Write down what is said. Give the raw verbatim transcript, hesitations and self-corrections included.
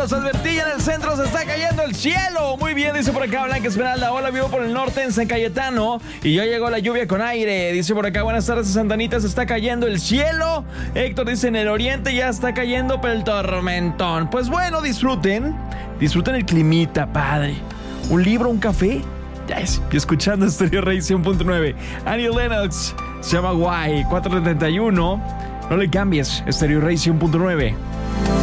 los advertí, ya en el centro se está cayendo el cielo. Muy bien, dice por acá Blanca Esmeralda. Hola, vivo por el norte en San Cayetano y ya llegó la lluvia con aire. Dice por acá, buenas tardes, Santa Anita, se está cayendo el cielo. Héctor dice, en el oriente ya está cayendo pero el tormentón. Pues bueno, disfruten, disfruten el climita, padre. Un libro, un café. Ya es, y escuchando Stereo Rey cien punto nueve. Annie Lennox, se llama Guay, cuatro treinta y uno. No le cambies, Stereo Rey cien punto nueve.